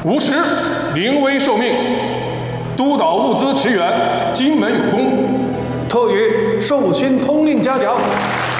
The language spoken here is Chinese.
吾时临危受命，督导物资驰援，荆门有功， 特予授勋通令嘉奖。